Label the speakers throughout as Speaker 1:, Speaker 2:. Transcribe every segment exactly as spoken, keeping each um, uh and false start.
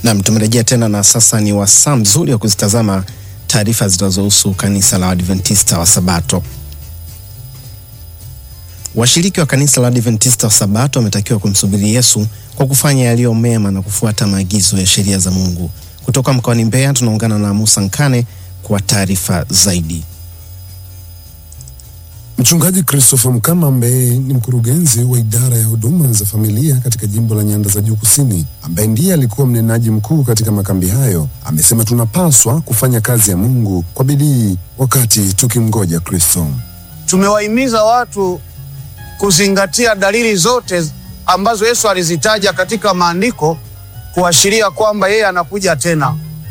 Speaker 1: Na tumerejea tena na sasa ni wasaa mzuri wa kuzitazama taarifa zinazohusu kanisa la Adventista wa Sabato. Washiriki wa kanisa la Adventista wa Sabato wametakiwa kumsubiri Yesu kwa kufanya yaliyo mema na kufuata maagizo ya sheria za Mungu. Kutoka mkoani Mbeya tunaungana na Musa Nkane kwa taarifa zaidi.
Speaker 2: Mchungaji Christopher Mkama ambaye ni mkurugenzi wa idara ya huduma za familia katika jimbo la Nyanda za Juu Kusini, ambaye ndiye alikuwa mnenaji mkuu katika makambi hayo, amesema tunapaswa kufanya kazi ya Mungu kwa bidii wakati tukimngoja Kristo.
Speaker 3: Tumewahimiza watu kuzingatia dalili zote ambazo Yesu alizitaja katika maandiko kuashiria kwamba yeye anakuja tena.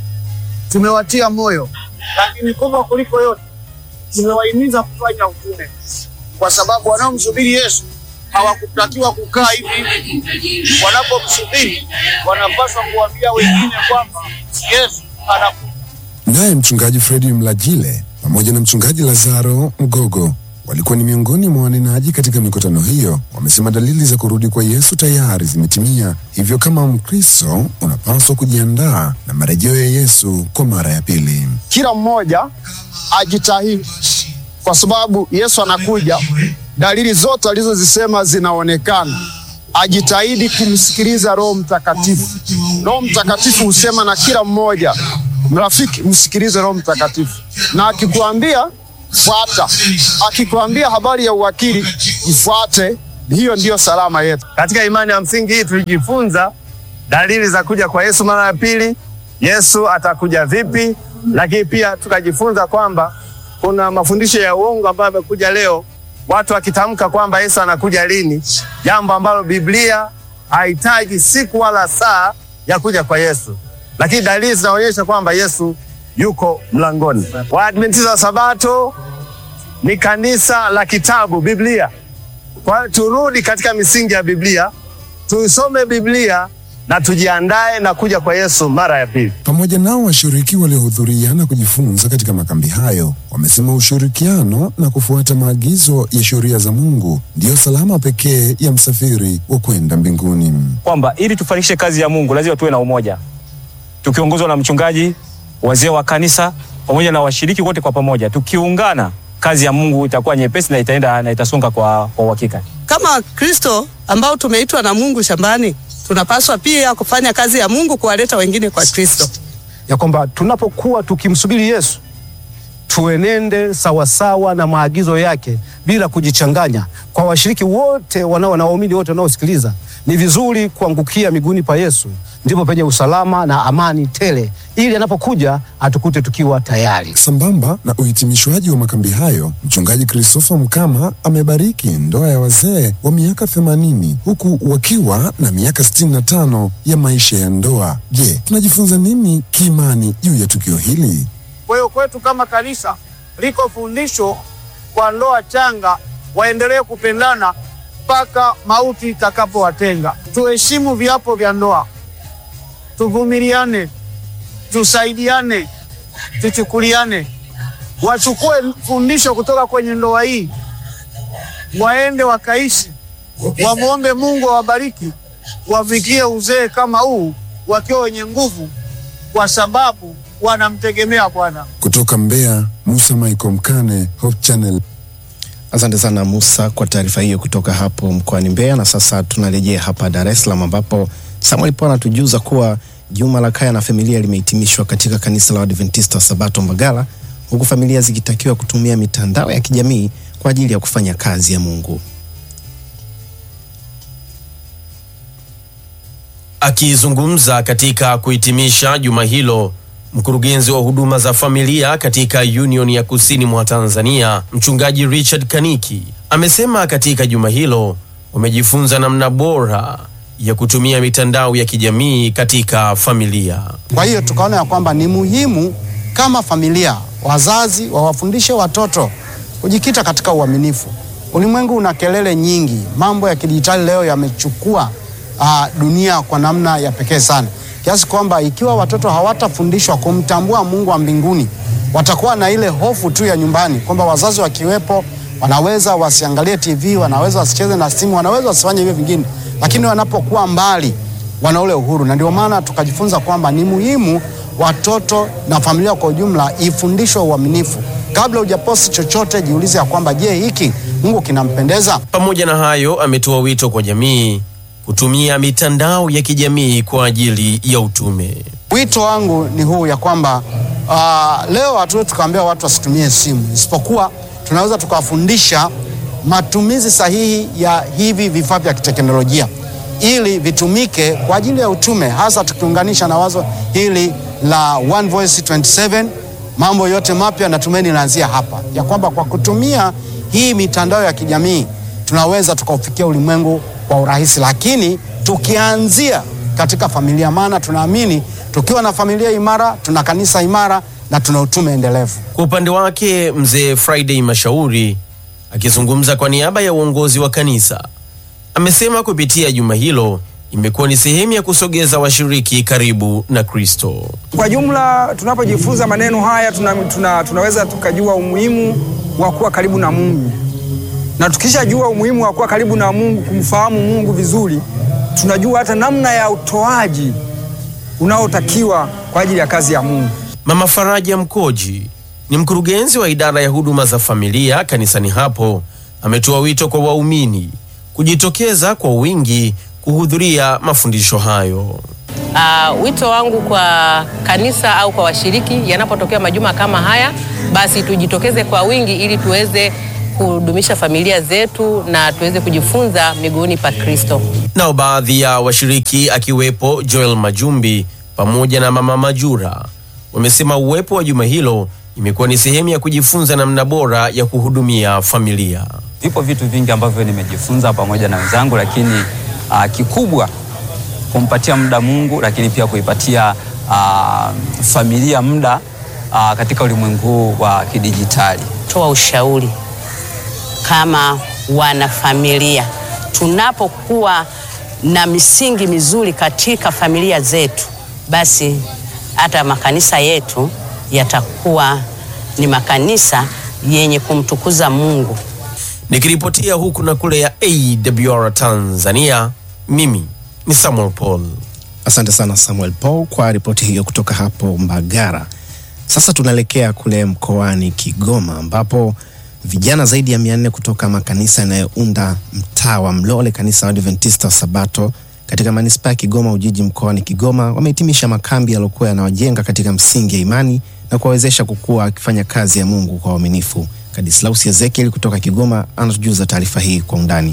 Speaker 3: Tumewatia moyo, lakini kubwa kuliko yote tumewahimiza kufanya utume, kwa sababu wanaomsubiri Yesu hawakutakiwa kukaa hivi. Wanapomsubiri wanapaswa kuambia wengine kwamba Yesu anakuja.
Speaker 2: Naye mchungaji Fredi Mlajile pamoja na mchungaji Lazaro Mgogo walikuwa ni miongoni mwa wanenaji katika mikutano hiyo. Wamesema dalili za kurudi kwa Yesu tayari zimetimia, hivyo kama Mkristo unapaswa kujiandaa na marejeo ya Yesu kwa mara ya pili.
Speaker 3: Kila mmoja ajitahidi, kwa sababu Yesu anakuja. Dalili zote alizozisema zinaonekana. Ajitahidi kumsikiliza Roho Mtakatifu. Roho Mtakatifu husema na kila mmoja. Mrafiki, msikilize Roho Mtakatifu. Na akikuambia fuata, akikuambia habari ya uwakili ifuate. Hiyo ndiyo salama yetu.
Speaker 4: Katika imani ya msingi hii tulijifunza dalili za kuja kwa Yesu mara ya pili. Yesu atakuja vipi? Lakini pia tukajifunza kwamba kuna mafundisho ya uongo ambayo yamekuja leo, watu wakitamka kwamba Yesu anakuja lini, jambo ambalo Biblia haitaji siku wala saa ya kuja kwa Yesu. Lakini dalili zinaonyesha kwamba Yesu yuko mlangoni. Waadventista wa Sabato ni kanisa la kitabu Biblia. Kwa turudi katika misingi ya Biblia, tuisome Biblia na tujiandae na kuja kwa Yesu mara ya pili.
Speaker 2: Pamoja nao washiriki waliohudhuria na kujifunza katika makambi hayo wamesema ushirikiano na kufuata maagizo ya sheria za Mungu ndiyo salama pekee ya msafiri wa kwenda mbinguni.
Speaker 5: Kwamba ili tufanikishe kazi ya Mungu lazima tuwe na umoja, tukiongozwa na mchungaji, wazee wa kanisa pamoja na washiriki wote kwa pamoja. Tukiungana, kazi ya Mungu itakuwa nyepesi na itaenda na itasonga kwa kwa uhakika.
Speaker 6: Kama Kristo ambao tumeitwa na Mungu shambani, tunapaswa pia kufanya kazi ya Mungu kuwaleta wengine kwa Kristo.
Speaker 3: Ya kwamba tunapokuwa tukimsubiri Yesu, tuenende sawasawa na maagizo yake bila kujichanganya. Kwa washiriki wote wanao na waumini wote wanaosikiliza, ni vizuri kuangukia miguuni pa Yesu, ndipo penye usalama na amani tele, ili anapokuja atukute tukiwa tayari.
Speaker 2: Sambamba na uhitimishwaji wa makambi hayo, mchungaji Christopher Mkama amebariki ndoa ya wazee wa miaka themanini huku wakiwa na miaka sitini na tano ya maisha ya ndoa. Je, tunajifunza nini kiimani juu ya tukio hili?
Speaker 3: Kwa hiyo kwetu kama kanisa liko fundisho kwa ndoa changa waendelee kupendana mpaka mauti itakapowatenga. Tuheshimu viapo vya ndoa, tuvumiliane, tusaidiane, tuchukuliane. Wachukue fundisho kutoka kwenye ndoa hii, waende wakaishi, wamuombe Mungu awabariki, wafikie uzee kama huu wakiwa wenye nguvu, kwa sababu wanamtegemea Bwana.
Speaker 2: Kutoka Mbeya, Musa Michael Mkane, Hope Channel.
Speaker 1: Asante sana Musa kwa taarifa hiyo kutoka hapo mkoani Mbeya. Na sasa tunarejea hapa Dar es Salaam ambapo Samuel Pona tujuza kuwa Juma la Kaya na Familia limehitimishwa katika kanisa la Adventista wa Sabato Mbagala, huku familia zikitakiwa kutumia mitandao ya kijamii kwa ajili ya kufanya kazi ya Mungu.
Speaker 7: Akizungumza katika kuhitimisha juma hilo, mkurugenzi wa huduma za familia katika Union ya Kusini mwa Tanzania, mchungaji Richard Kaniki, amesema katika juma hilo wamejifunza namna bora ya kutumia mitandao ya kijamii katika familia.
Speaker 8: Kwa hiyo tukaona ya kwamba ni muhimu kama familia, wazazi wawafundishe watoto kujikita katika uaminifu. Ulimwengu una kelele nyingi, mambo ya kidijitali leo yamechukua uh, dunia kwa namna ya pekee sana, kiasi kwamba ikiwa watoto hawatafundishwa kumtambua Mungu wa mbinguni, watakuwa na ile hofu tu ya nyumbani kwamba wazazi wakiwepo wanaweza wasiangalie T V, wanaweza wasicheze na simu, wanaweza wasifanye hivyo vingine. Lakini wanapokuwa mbali, wana ule uhuru, na ndio maana tukajifunza kwamba ni muhimu watoto na familia kwa ujumla ifundishwe uaminifu. Kabla hujaposti chochote, jiulize ya kwamba je, hiki Mungu kinampendeza?
Speaker 7: Pamoja na hayo, ametoa wito kwa jamii kutumia mitandao ya kijamii kwa ajili ya utume.
Speaker 8: Wito wangu ni huu ya kwamba uh, leo hatuwezi tukaambia watu wasitumie simu, isipokuwa tunaweza tukawafundisha matumizi sahihi ya hivi vifaa vya kiteknolojia ili vitumike kwa ajili ya utume, hasa tukiunganisha na wazo hili la One Voice twenty-seven. Mambo yote mapya na tumaini linaanzia hapa, ya kwamba kwa kutumia hii mitandao ya kijamii tunaweza tukaufikia ulimwengu kwa urahisi, lakini tukianzia katika familia, maana tunaamini tukiwa na familia imara tuna kanisa imara na tuna utume endelevu.
Speaker 7: Kwa upande wake, mzee Friday Mashauri akizungumza kwa niaba ya uongozi wa kanisa amesema kupitia juma hilo imekuwa ni sehemu ya kusogeza washiriki karibu na Kristo.
Speaker 9: Kwa jumla, tunapojifunza maneno haya tuna, tuna, tunaweza tukajua umuhimu wa kuwa karibu na Mungu, na tukishajua umuhimu wa kuwa karibu na Mungu, kumfahamu Mungu vizuri, tunajua hata namna ya utoaji unaotakiwa kwa ajili ya kazi ya Mungu.
Speaker 7: Mama Faraja Mkoji ni mkurugenzi wa idara ya huduma za familia kanisani hapo, ametoa wito kwa waumini kujitokeza kwa wingi kuhudhuria mafundisho hayo.
Speaker 10: Uh, wito wangu kwa kanisa au kwa washiriki, yanapotokea majuma kama haya, basi tujitokeze kwa wingi ili tuweze kudumisha familia zetu na tuweze kujifunza miguuni pa Kristo.
Speaker 7: Nao baadhi ya washiriki akiwepo Joel Majumbi pamoja na Mama Majura wamesema uwepo wa juma hilo imekuwa ni sehemu ya kujifunza namna bora ya kuhudumia familia.
Speaker 11: Vipo vitu vingi ambavyo nimejifunza pamoja na wenzangu, lakini uh, kikubwa kumpatia muda Mungu, lakini pia kuipatia uh, familia muda uh, katika ulimwengu wa kidijitali.
Speaker 12: Toa ushauri kama wana familia, tunapokuwa na misingi mizuri katika familia zetu, basi hata makanisa yetu yatakuwa ni makanisa yenye kumtukuza Mungu.
Speaker 7: Nikiripotia huku na kule ya A W R Tanzania, mimi ni Samuel Paul.
Speaker 1: Asante sana Samuel Paul kwa ripoti hiyo kutoka hapo Mbagara. Sasa tunaelekea kule mkoani Kigoma ambapo vijana zaidi ya mia nne kutoka makanisa yanayounda mtaa wa Mlole, kanisa la Adventista Sabato katika manispaa ya Kigoma Ujiji mkoani Kigoma, wamehitimisha makambi yaliokuwa yanawajenga katika msingi ya imani na kuwawezesha kukua akifanya kazi ya Mungu kwa uaminifu. Kadislaus Ezekiel kutoka Kigoma anatujuza taarifa hii kwa undani.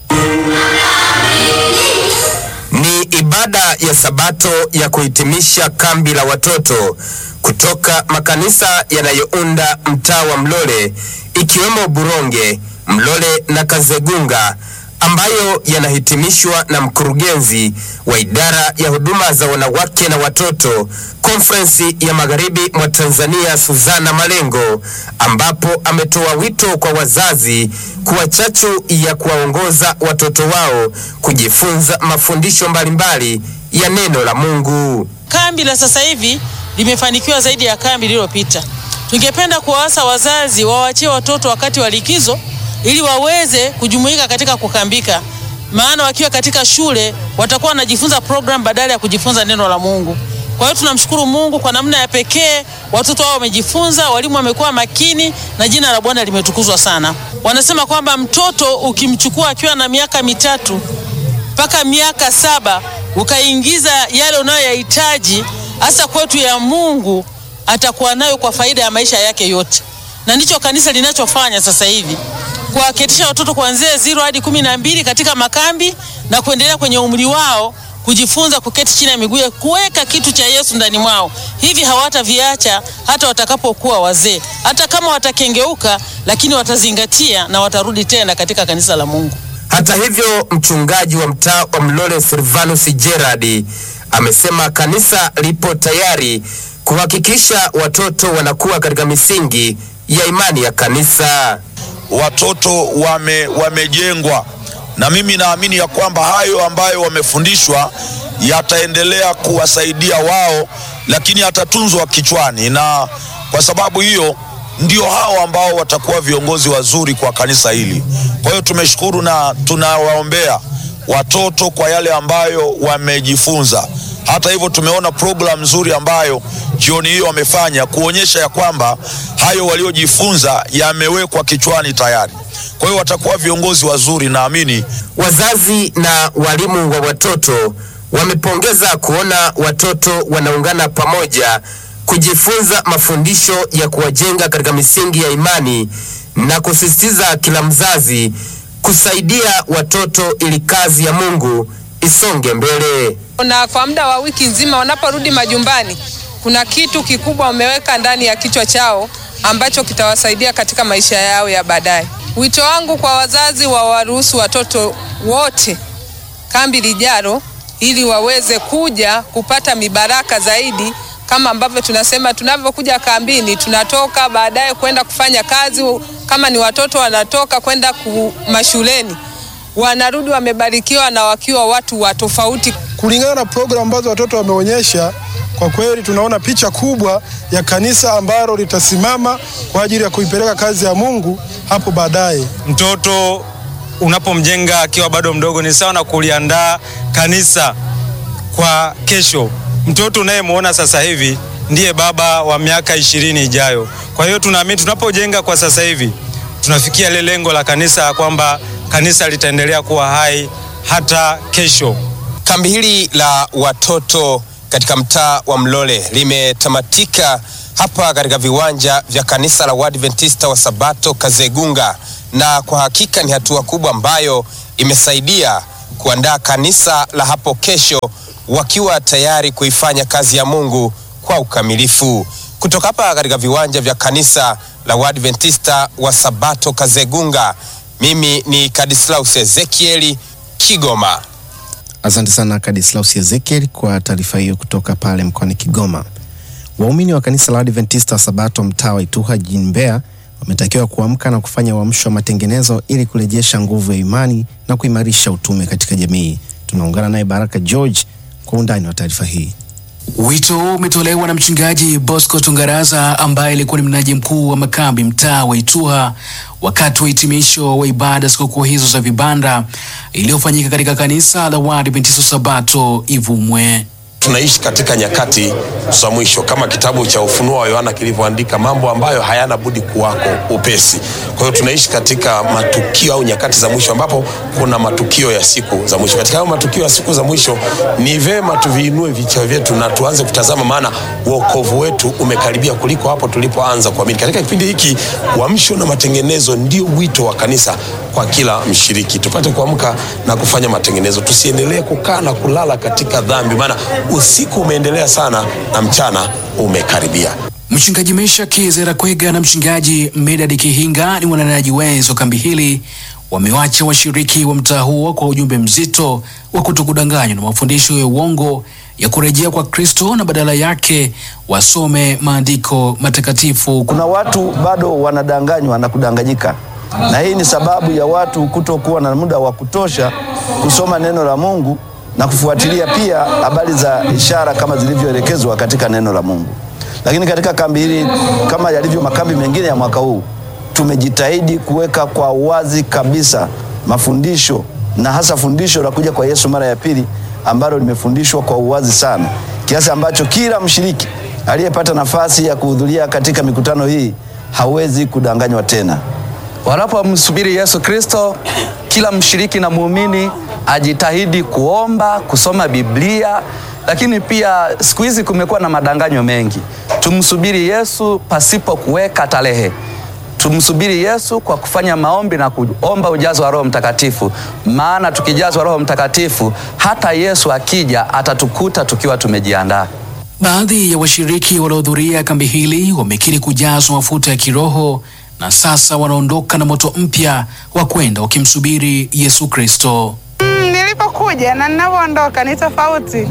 Speaker 13: Ni ibada ya Sabato ya kuhitimisha kambi la watoto kutoka makanisa yanayounda mtaa wa Mlole, ikiwemo Buronge, Mlole na Kazegunga, ambayo yanahitimishwa na mkurugenzi wa idara ya huduma za wanawake na watoto Konferensi ya Magharibi mwa Tanzania, Suzana Malengo, ambapo ametoa wito kwa wazazi kuwa chachu ya kuwaongoza watoto wao kujifunza mafundisho mbalimbali ya neno la Mungu.
Speaker 14: Kambi la sasa hivi limefanikiwa zaidi ya kambi lililopita. Tungependa kuwaasa wazazi wawaachie watoto wakati wa likizo ili waweze kujumuika katika kukambika, maana wakiwa katika shule watakuwa wanajifunza program badala ya kujifunza neno la Mungu. Kwa hiyo tunamshukuru Mungu kwa namna ya pekee, watoto wao wamejifunza, walimu wamekuwa makini na jina la Bwana limetukuzwa sana. Wanasema kwamba mtoto ukimchukua akiwa na miaka mitatu mpaka miaka saba ukaingiza yale unayoyahitaji hasa kwetu ya Mungu, atakuwa nayo kwa faida ya maisha yake yote. Na ndicho kanisa linachofanya sasa hivi, kuwaketisha watoto kuanzia zero hadi kumi na mbili katika makambi na kuendelea kwenye umri wao kujifunza kuketi chini ya miguu, kuweka kitu cha Yesu ndani mwao. Hivi hawataviacha hata watakapokuwa wazee. Hata kama watakengeuka, lakini watazingatia na watarudi tena katika kanisa la Mungu.
Speaker 13: Hata hivyo, mchungaji wa mtaa wa Mlole Silvanus Gerard amesema kanisa lipo tayari kuhakikisha watoto wanakuwa katika misingi ya imani ya kanisa.
Speaker 15: Watoto wame wamejengwa, na mimi naamini ya kwamba hayo ambayo wamefundishwa yataendelea kuwasaidia wao, lakini yatatunzwa kichwani, na kwa sababu hiyo ndio hao ambao watakuwa viongozi wazuri kwa kanisa hili. Kwa hiyo tumeshukuru na tunawaombea watoto kwa yale ambayo wamejifunza. Hata hivyo tumeona program nzuri ambayo jioni hiyo wamefanya kuonyesha ya kwamba hayo waliojifunza yamewekwa kichwani tayari. Kwa hiyo watakuwa viongozi wazuri, naamini.
Speaker 13: Wazazi na walimu wa watoto wamepongeza kuona watoto wanaungana pamoja kujifunza mafundisho ya kuwajenga katika misingi ya imani na kusisitiza kila mzazi kusaidia watoto ili kazi ya Mungu isonge mbele.
Speaker 16: Na kwa muda wa wiki nzima wanaporudi majumbani, kuna kitu kikubwa wameweka ndani ya kichwa chao ambacho kitawasaidia katika maisha yao ya baadaye. Wito wangu kwa wazazi wa waruhusu watoto wote kambi Lijaro ili waweze kuja kupata mibaraka zaidi, kama ambavyo tunasema tunavyokuja kambini tunatoka baadaye kwenda kufanya kazi. Kama ni watoto wanatoka kwenda mashuleni, wanarudi wamebarikiwa na wakiwa watu wa tofauti.
Speaker 17: Kulingana na program ambazo watoto wameonyesha, kwa kweli tunaona picha kubwa ya kanisa ambalo litasimama kwa ajili ya kuipeleka kazi ya Mungu hapo baadaye.
Speaker 5: Mtoto unapomjenga akiwa bado mdogo ni sawa na kuliandaa kanisa kwa kesho. Mtoto unayemuona sasa hivi ndiye baba wa miaka ishirini ijayo. Kwa hiyo tunaamini tunapojenga kwa sasa hivi tunafikia ile lengo la kanisa kwamba kanisa litaendelea kuwa hai hata kesho.
Speaker 13: Kambi hili la watoto katika mtaa wa Mlole limetamatika hapa katika viwanja vya kanisa la Waadventista wa Sabato Kazegunga, na kwa hakika ni hatua kubwa ambayo imesaidia kuandaa kanisa la hapo kesho wakiwa tayari kuifanya kazi ya Mungu kwa ukamilifu. Kutoka hapa katika viwanja vya kanisa la Waadventista wa Sabato Kazegunga, mimi ni Kadislaus Ezekieli, Kigoma.
Speaker 1: Asante sana Kadislaus Ezekieli kwa taarifa hiyo kutoka pale mkoani Kigoma. Waumini wa kanisa la Waadventista wa Sabato mtaa wa Ituha jijini Mbeya wametakiwa kuamka na kufanya uamsho wa matengenezo ili kurejesha nguvu ya imani na kuimarisha utume katika jamii. Tunaungana naye Baraka George kwa undani wa taarifa hii.
Speaker 18: Wito umetolewa na mchungaji Bosco Tungaraza ambaye alikuwa ni mnaji mkuu wa makambi mtaa wa Ituha wakati wa hitimisho wa ibada sikukuu hizo za vibanda iliyofanyika katika kanisa la Waadventista Sabato Ivumwe.
Speaker 19: Tunaishi katika nyakati za mwisho kama kitabu cha Ufunuo wa Yohana kilivyoandika, mambo ambayo hayana budi kuwako upesi. Kwa hiyo tunaishi katika matukio au nyakati za mwisho ambapo kuna matukio ya siku za mwisho. Katika matukio ya siku za mwisho ni vema tuviinue vichwa vyetu na tuanze kutazama, maana wokovu wetu umekaribia kuliko hapo tulipoanza kuamini. Katika kipindi hiki uamsho na matengenezo ndio wito wa kanisa kwa kila mshiriki. Tupate kuamka na kufanya matengenezo. Tusiendelee kukaa na kulala katika dhambi, maana usiku umeendelea sana na mchana umekaribia.
Speaker 18: Mchungaji Mesha Kizera Kwega na mchungaji Medadi Kihinga ni wananaji wenzo kambi hili wamewacha washiriki wa mtaa huo kwa ujumbe mzito wa kutokudanganywa na mafundisho ya uongo ya kurejea kwa Kristo na badala yake wasome maandiko matakatifu.
Speaker 20: Kuna watu bado wanadanganywa na kudanganyika, na hii ni sababu ya watu kutokuwa na muda wa kutosha kusoma neno la Mungu na kufuatilia pia habari za ishara kama zilivyoelekezwa katika neno la Mungu. Lakini katika kambi hili, kama yalivyo makambi mengine ya mwaka huu, tumejitahidi kuweka kwa wazi kabisa mafundisho, na hasa fundisho la kuja kwa Yesu mara ya pili ambalo limefundishwa kwa uwazi sana, kiasi ambacho kila mshiriki aliyepata nafasi ya kuhudhuria katika mikutano hii hawezi kudanganywa tena.
Speaker 21: Wanapomsubiri Yesu Kristo, kila mshiriki na muumini ajitahidi kuomba, kusoma Biblia, lakini pia siku hizi kumekuwa na madanganyo mengi. Tumsubiri Yesu pasipo kuweka tarehe. Tumsubiri Yesu kwa kufanya maombi na kuomba ujazo wa Roho Mtakatifu, maana tukijazwa Roho Mtakatifu hata Yesu akija atatukuta tukiwa tumejiandaa.
Speaker 18: Baadhi ya washiriki waliohudhuria kambi hili wamekiri kujazwa mafuta ya kiroho na sasa wanaondoka na moto mpya wa kwenda wakimsubiri Yesu Kristo.
Speaker 22: Mm, nilipokuja na ninavyoondoka ni tofauti.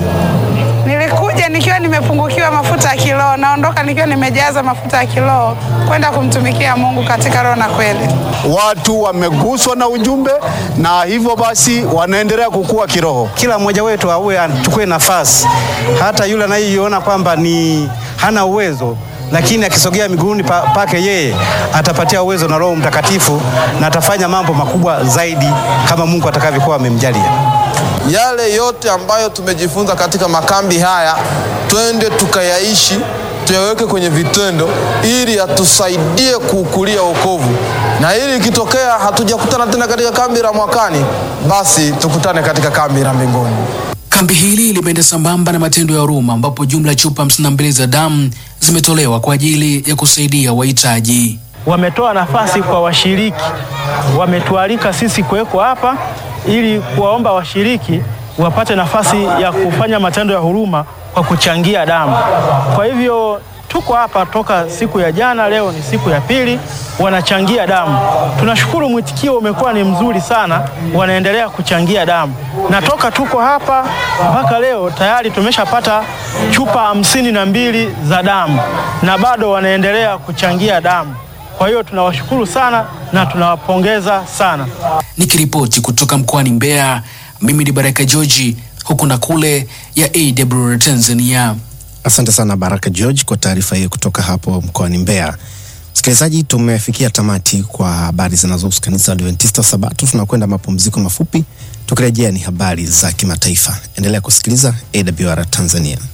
Speaker 22: Nilikuja nikiwa nimepungukiwa mafuta ya kiroho, naondoka nikiwa nimejaza mafuta ya kiroho kwenda kumtumikia Mungu katika roho na kweli.
Speaker 3: Watu wameguswa na ujumbe na hivyo basi wanaendelea kukua kiroho.
Speaker 8: Kila mmoja wetu awe achukue nafasi, hata yule anayeiona kwamba ni hana uwezo, lakini akisogea miguuni pa, pake yeye atapatia uwezo na Roho Mtakatifu na atafanya mambo makubwa zaidi kama Mungu atakavyokuwa amemjalia.
Speaker 4: Yale yote ambayo tumejifunza katika makambi haya, twende tukayaishi, tuyaweke kwenye vitendo ili atusaidie kuukulia wokovu. Na ili ikitokea hatujakutana tena katika kambi la mwakani, basi tukutane katika kambi la mbinguni.
Speaker 18: Kambi hili limeenda sambamba na matendo ya huruma ambapo jumla chupa hamsini na mbili za damu zimetolewa kwa ajili ya kusaidia wahitaji.
Speaker 6: Wametoa nafasi kwa washiriki, wametualika sisi kuwekwa hapa ili kuwaomba washiriki wapate nafasi ya kufanya matendo ya huruma kwa kuchangia damu. Kwa hivyo tuko hapa toka siku ya jana, leo ni siku ya pili, wanachangia damu. Tunashukuru mwitikio umekuwa ni mzuri sana, wanaendelea kuchangia damu. Na toka tuko hapa mpaka leo tayari tumeshapata chupa hamsini na mbili za damu na bado wanaendelea kuchangia damu. Kwa hiyo tunawashukuru sana na tunawapongeza sana.
Speaker 18: Nikiripoti kutoka mkoani Mbeya, mimi ni Baraka George, huku na kule ya A W R Tanzania.
Speaker 1: Asante sana Baraka George kwa taarifa hiyo kutoka hapo mkoani Mbeya. Msikilizaji, tumefikia tamati kwa habari zinazohusu kanisa la Adventista Sabato. Tunakwenda mapumziko mafupi, tukirejea ni habari za kimataifa. Endelea kusikiliza A W R Tanzania.